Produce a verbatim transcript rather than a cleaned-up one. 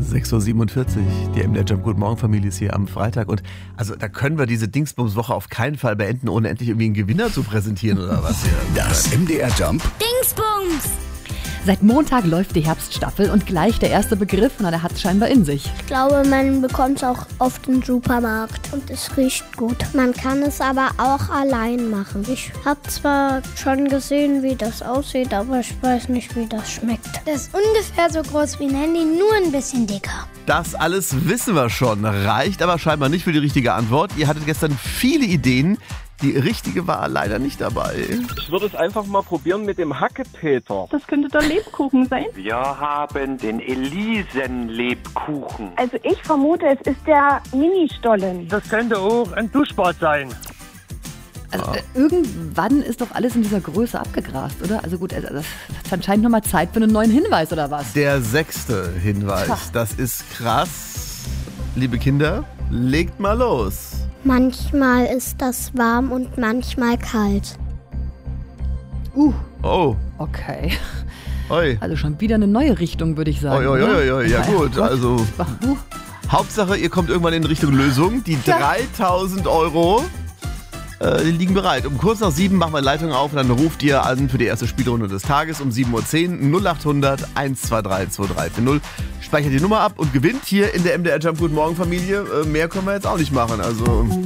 sechs Uhr siebenundvierzig, die M D R Jump Guten Morgen Familie ist hier am Freitag und also da können wir diese Dingsbums-Woche auf keinen Fall beenden, ohne endlich irgendwie einen Gewinner zu präsentieren oder was hier. Das M D R Jump Dingsbums! Seit Montag läuft die Herbststaffel und gleich der erste Begriff, na, der hat es scheinbar in sich. Ich glaube, man bekommt es auch oft im Supermarkt und es riecht gut. Man kann es aber auch allein machen. Ich habe zwar schon gesehen, wie das aussieht, aber ich weiß nicht, wie das schmeckt. Das ist ungefähr so groß wie ein Handy, nur ein bisschen dicker. Das alles wissen wir schon, reicht aber scheinbar nicht für die richtige Antwort. Ihr hattet gestern viele Ideen. Die richtige war leider nicht dabei. Ich würde es einfach mal probieren mit dem Hackepeter. Das könnte der Lebkuchen sein. Wir haben den Elisen-Lebkuchen. Also ich vermute, es ist der Ministollen. Das könnte auch ein Duschbad sein. Also äh, irgendwann ist doch alles in dieser Größe abgegrast, oder? Also gut, also das ist anscheinend nochmal Zeit für einen neuen Hinweis, oder was? Der sechste Hinweis, Ha. das ist krass. Liebe Kinder, legt mal los. Manchmal ist das warm und manchmal kalt. Uh, Oh, okay. oi. Also schon wieder eine neue Richtung, würde ich sagen. Oi, oi, oder? oi, oi, ja Oh gut, Gott. also Uh, Hauptsache, ihr kommt irgendwann in Richtung Lösung. Die Ja. dreitausend Euro äh, die liegen bereit. Um kurz nach sieben machen wir die Leitung auf und dann ruft ihr an für die erste Spielrunde des Tages um sieben Uhr zehn null acht hundert eins zwei drei zwei drei vier null. Speichert die Nummer ab und gewinnt hier in der M D R Jump Guten Morgen Familie. Äh, mehr können wir jetzt auch nicht machen. Also